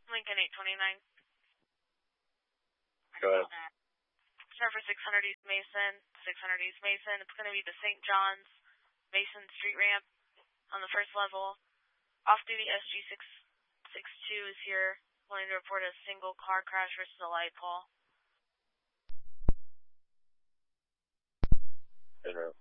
Lincoln 829. Go ahead. Start for 600 East Mason, 600 East Mason. It's going to be the St. John's Mason Street ramp on the first level. Off-duty SG 662 is here, wanting to report a single car crash versus a light pole. Good route.